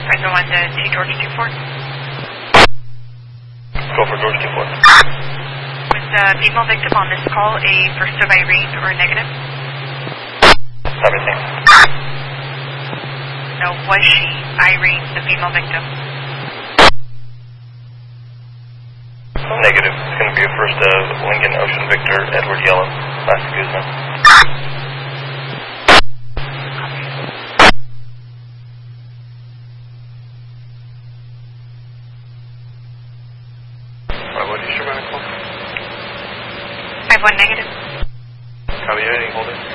Press 1 to George 24. Go for George 24. Was the female victim on this call a first of Irene or negative? Everything. No, was she Irene, the female victim? Negative. It's going to be a first Lincoln Ocean Victor Edward Yellow, last Guzman. What is your medical? 5-1 negative. Copy, anything, hold it.